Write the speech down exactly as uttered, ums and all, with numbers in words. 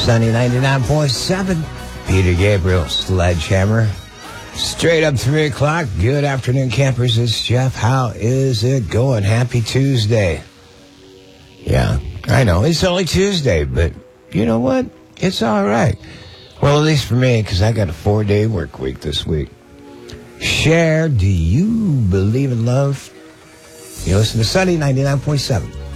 Sunny ninety-nine point seven. Peter Gabriel, Sledgehammer. Straight up three o'clock. Good afternoon, campers. It's Jeff. How is it going? Happy Tuesday. Yeah, I know. It's only Tuesday, but you know what? It's all right. Well, at least for me, because I got a four-day work week this week. Cher, do you believe in love? You listen to Sunny ninety-nine point seven.